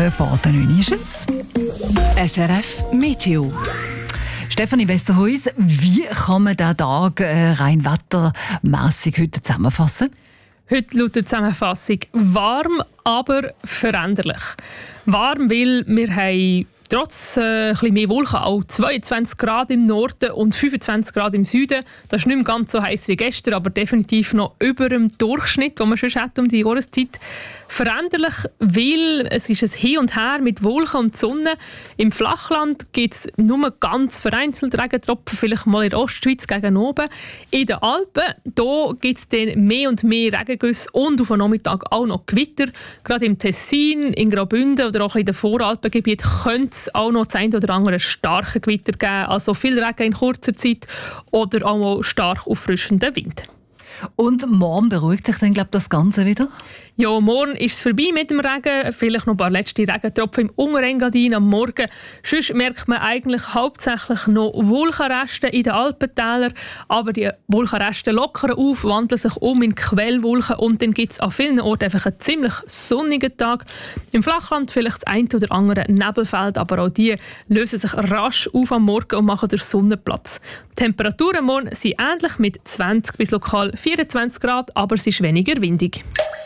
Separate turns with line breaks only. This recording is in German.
vor der 9 ist es.
SRF Meteo.
Stefanie Westerhuis, wie kann man diesen Tag rein wettermässig heute zusammenfassen?
Heute lautet die Zusammenfassung warm, aber veränderlich. Warm, weil wir haben trotz ein bisschen mehr Wolken auch 22 Grad im Norden und 25 Grad im Süden. Das ist nicht mehr ganz so heiß wie gestern, aber definitiv noch über dem Durchschnitt, den man schon hat um die Jahreszeit. Veränderlich, weil es ist ein Hin und Her mit Wolken und Sonne. Im Flachland gibt es nur ganz vereinzelt Regentropfen, vielleicht mal in der Ostschweiz gegen oben. In den Alpen gibt es dann mehr und mehr Regengüsse und auf den Nachmittag auch noch Gewitter. Gerade im Tessin, in Graubünden oder auch in den Voralpengebieten könnte es auch noch das eine oder andere starke Gewitter geben. Also viel Regen in kurzer Zeit oder auch mal stark auffrischender Wind.
Und morgen beruhigt sich dann, glaube ich, das Ganze wieder?
Ja, morgen ist es vorbei mit dem Regen. Vielleicht noch ein paar letzte Regentropfen im Unterengadin am Morgen. Sonst merkt man eigentlich hauptsächlich noch Wolkenreste in den Alpentälern. Aber die Wolkenreste lockern auf, wandeln sich um in Quellwolken und dann gibt es an vielen Orten einfach einen ziemlich sonnigen Tag. Im Flachland vielleicht das ein oder andere Nebelfeld, aber auch die lösen sich rasch auf am Morgen und machen den Sonnenplatz. Die Temperaturen morgen sind ähnlich mit 20 bis lokal 24 Grad, aber es ist weniger windig.